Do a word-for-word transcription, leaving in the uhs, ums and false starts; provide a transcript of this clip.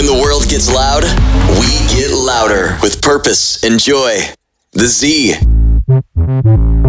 When the world gets loud, we get louder with purpose and joy. The Z.